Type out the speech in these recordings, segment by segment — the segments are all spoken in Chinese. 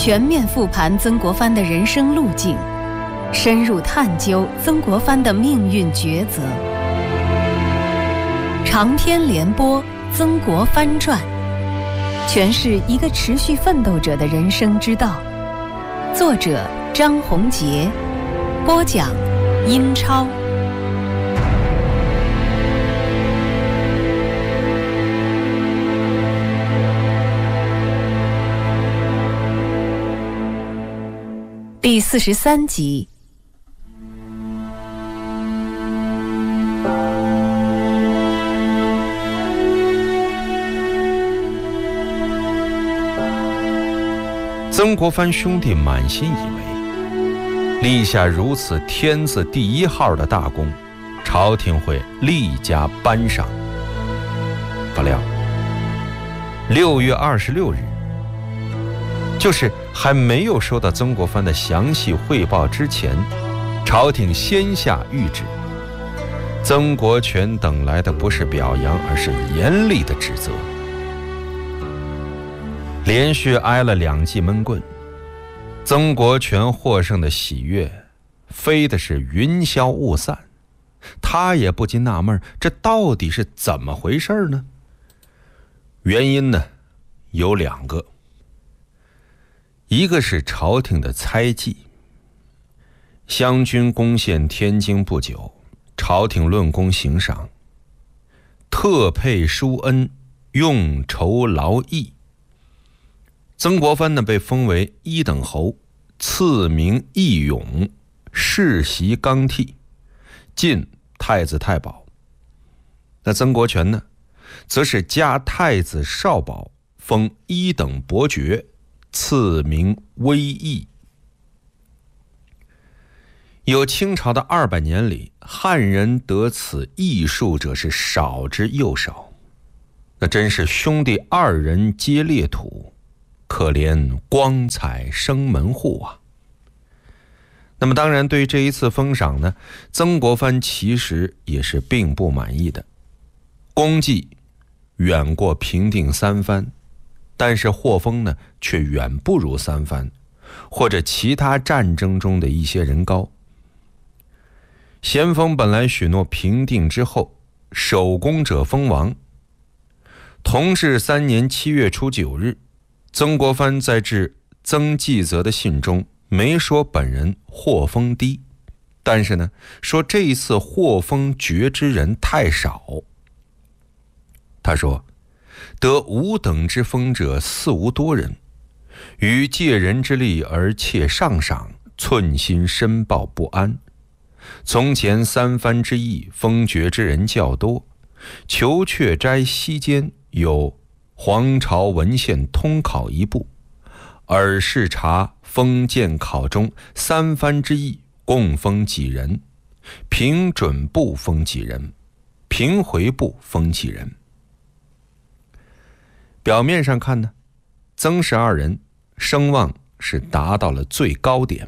全面复盘曾国藩的人生路径，深入探究曾国藩的命运抉择。长篇连播《曾国藩传》，诠释一个持续奋斗者的人生之道。作者张宏杰，播讲英超。第43集。 曾国藩兄弟满心以为，立下如此天字第一号的大功，朝廷会立加颁赏。不料6月26日，就是还没有收到曾国藩的详细汇报之前，朝廷先下谕旨，曾国荃等来的不是表扬，而是严厉的指责。连续挨了2记闷棍，曾国荃获胜的喜悦飞的是云消雾散，他也不禁纳闷，这到底是怎么回事呢？原因呢有2个。一个是朝廷的猜忌，湘军攻陷天津不久，朝廷论功行赏，特配殊恩，用酬劳役。曾国藩呢被封为1等侯，赐名义勇，世袭纲替，晋太子太保。那曾国荃呢，则是加太子少保，封1等伯爵，赐名威义。有清朝的200年里，汉人得此义数者是少之又少，那真是兄弟2人皆列土，可怜光彩生门户啊。那么当然，对于这一次封赏呢，曾国藩其实也是并不满意的。功绩远过平定三藩，但是获封呢却远不如三藩或者其他战争中的一些人高。咸丰本来许诺平定之后守功者封王，同治3年7月初9日，曾国藩在致曾纪泽的信中没说本人获封低，但是呢说这一次获封爵之人太少。他说得5等之封者似无多人，于借人之力而窃上赏，寸心申报不安。从前三藩之役，封爵之人较多，求阙斋西间有皇朝文献通考一部，尔视察封建考中三藩之役共封几人，平准部封几人，平回部封几人。表面上看呢，曾氏2人声望是达到了最高点，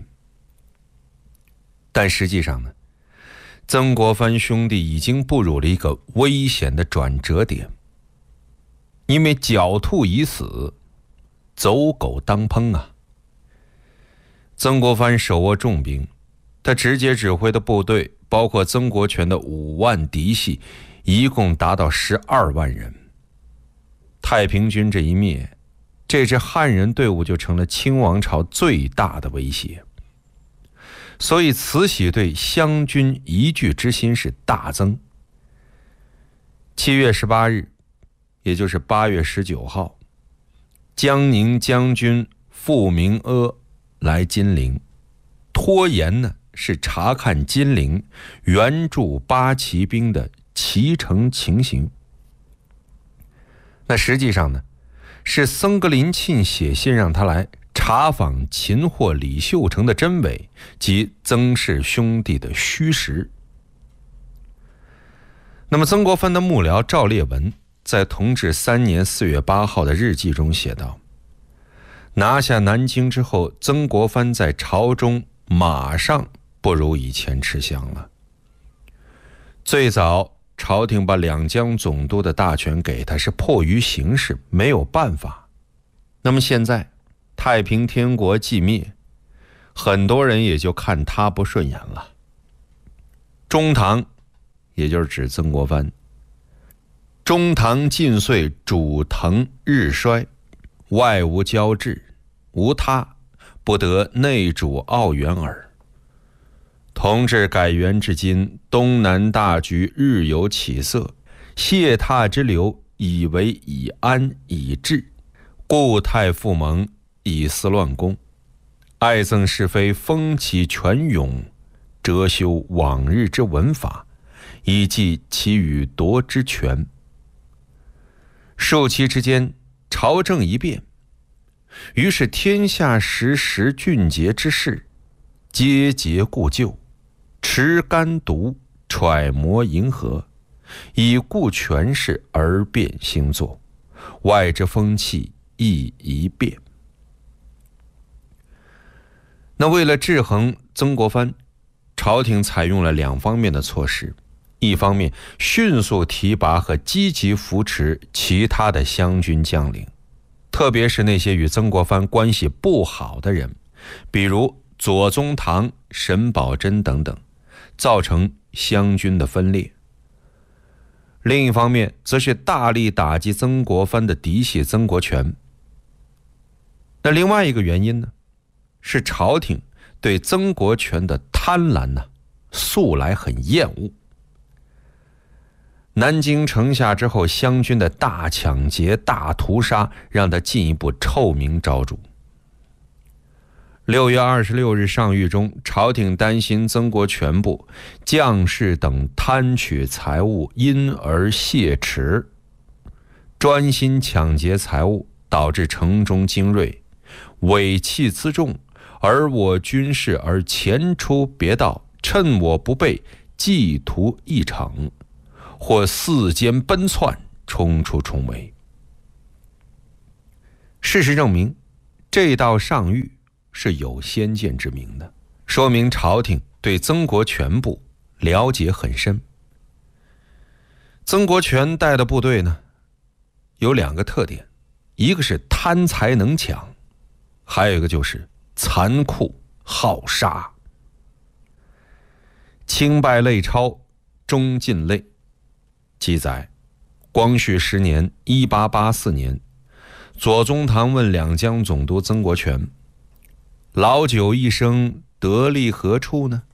但实际上呢，曾国藩兄弟已经步入了一个危险的转折点。因为狡兔已死，走狗当烹啊。曾国藩手握重兵，他直接指挥的部队包括曾国荃的5万嫡系，一共达到12万人。太平军这一灭，这支汉人队伍就成了清王朝最大的威胁。所以慈禧对湘军一拒之心是大增。7月18日，也就是8月19号，江宁将军傅明阿来金陵，拖延呢是查看金陵援助八旗兵的骑乘情形。那实际上呢，是僧格林沁写信让他来查访擒获李秀成的真伪及曾氏兄弟的虚实。那么曾国藩的幕僚赵烈文在同治3年4月8号的日记中写道，拿下南京之后，曾国藩在朝中马上不如以前吃香了。最早朝廷把两江总督的大权给他，是迫于形势，没有办法。那么现在他太平天国寂灭，很多人也就看他不顺眼了。中唐，也就是指曾国藩。中唐尽岁，主腾日衰，外无交治，无他，不得内主奥元耳。同治改元至今，东南大局日有起色，谢榻之流以为以安以治，故太傅蒙以思乱宫，爱憎是非风起泉涌，折修往日之文法，以济其与夺之权。数期之间，朝政一变，于是天下时俊杰之士，皆结故旧，持干毒，揣摩迎合，以固权势而变星座，外之风气亦一变。那为了制衡曾国藩，朝廷采用了两方面的措施。一方面，迅速提拔和积极扶持其他的湘军将领，特别是那些与曾国藩关系不好的人，比如左宗棠、沈葆桢等等，造成湘军的分裂。另一方面，则是大力打击曾国藩的嫡系曾国荃。那另外一个原因呢，是朝廷对曾国荃的贪婪素来很厌恶。南京城下之后，湘军的大抢劫、大屠杀，让他进一步臭名昭著。6月26日上谕中，朝廷担心曾国荃部将士等贪取财物，因而懈迟，专心抢劫财物，导致城中精锐，尾弃辎重，而我军士而前出别道，趁我不备，计图一城，或四间奔窜，冲出重围。事实证明，这道上谕是有先见之明的，说明朝廷对曾国荃部了解很深。曾国荃带的部队呢，有两个特点，一个是贪财能抢，还有一个就是残酷好杀。清败类钞中进类记载，光绪10年1884年，左宗棠问两江总督曾国荃：老九一生得利何处呢？